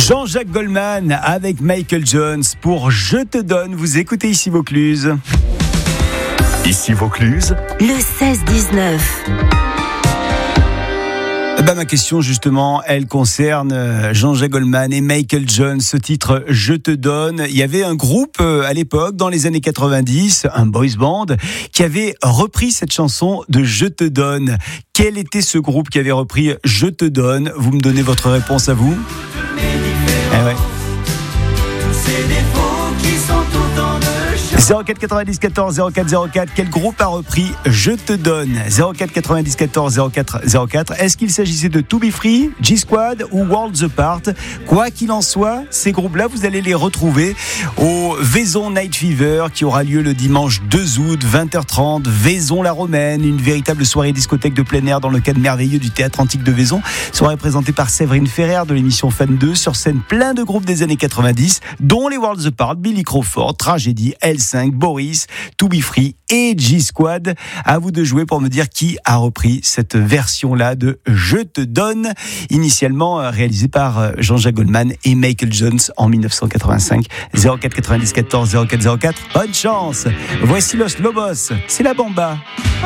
Jean-Jacques Goldman avec Michael Jones pour Je te donne. Vous écoutez ici Vaucluse. Ici Vaucluse, le 16-19. Ma question justement, elle concerne Jean-Jacques Goldman et Michael Jones. Ce titre Je te donne. Il y avait un groupe à l'époque, dans les années 90, un boys band, qui avait repris cette chanson de Je te donne. Quel était ce groupe qui avait repris Je te donne? Vous me donnez votre réponse à vous. Eh ouais. 04 90 14 04 04. Quel groupe a repris Je te donne? 04 90 14 04 04. Est-ce qu'il s'agissait de To Be Free, G-Squad ou Worlds Apart? Quoi qu'il en soit, ces groupes-là, vous allez les retrouver au Vaison Night Fever qui aura lieu le dimanche 2 août, 20h30. Vaison-la-Romaine, une véritable soirée discothèque de plein air dans le cadre merveilleux du Théâtre Antique de Vaison. Soirée présentée par Séverine Ferrer de l'émission Fan 2. Sur scène, plein de groupes des années 90, dont les Worlds Apart, Billy Crawford, Tragédie, L5, Boris, To Be Free et G-Squad. À vous de jouer pour me dire qui a repris cette version-là de Je te donne, initialement réalisée par Jean-Jacques Goldman et Michael Jones en 1985. 04 90 14 04 04. Bonne chance. Voici Los Lobos, c'est la Bamba.